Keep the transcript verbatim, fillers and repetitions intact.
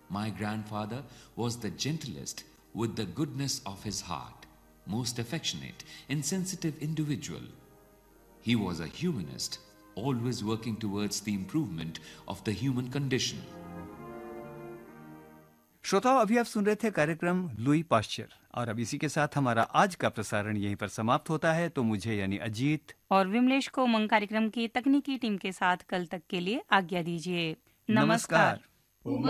My grandfather was the gentlest with the goodness of his heart, most affectionate and sensitive individual. He was a humanist, always working towards the improvement of the human condition. श्रोताओ, अभी आप सुन रहे थे कार्यक्रम Louis Pasteur, और अब इसी के साथ हमारा आज का प्रसारण यहीं पर समाप्त होता है। तो मुझे यानी अजीत और विमलेश को उमंग कार्यक्रम की तकनीकी टीम के साथ कल तक के लिए आज्ञा दीजिए। नमस्कार। नमस्कार।